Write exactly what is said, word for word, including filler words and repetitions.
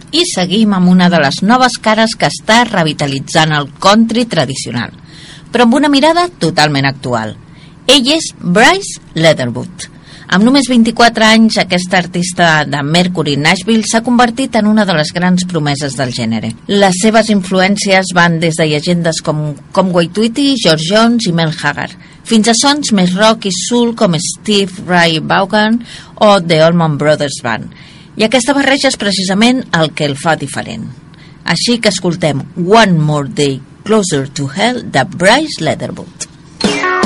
I seguim amb una de les noves cares que està revitalitzant el country tradicional, però amb una mirada totalment actual. Ell és Bryce Leatherwood. Amb només vint-i-quatre anys, aquesta artista de Mercury Nashville s'ha convertit en una de les grans promeses del gènere. Les seves influències van des de llegendes com Conway Twitty, George Jones i Mel Haggard, fins a sons més rock i soul com Steve Ray Vaughan o The Allman Brothers Band. I aquesta barreja és precisament el que el fa diferent. Així que escoltem One More Day Closer to Hell de Bryce Leatherwood.